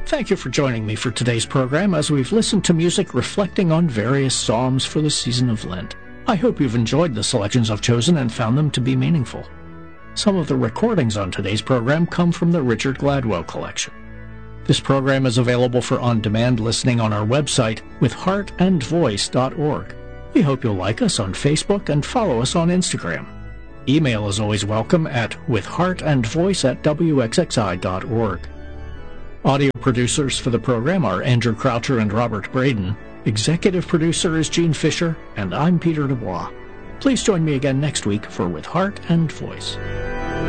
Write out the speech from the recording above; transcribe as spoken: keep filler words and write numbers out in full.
Thank you for joining me for today's program as we've listened to music reflecting on various psalms for the season of Lent. I hope you've enjoyed the selections I've chosen and found them to be meaningful. Some of the recordings on today's program come from the Richard Gladwell collection. This program is available for on-demand listening on our website, with heart and voice dot org. We hope you'll like us on Facebook and follow us on Instagram. Email is always welcome at withheartandvoice at w x x i dot org. Audio producers for the program are Andrew Croucher and Robert Braden. Executive producer is Gene Fisher, and I'm Peter Dubois. Please join me again next week for With Heart and Voice.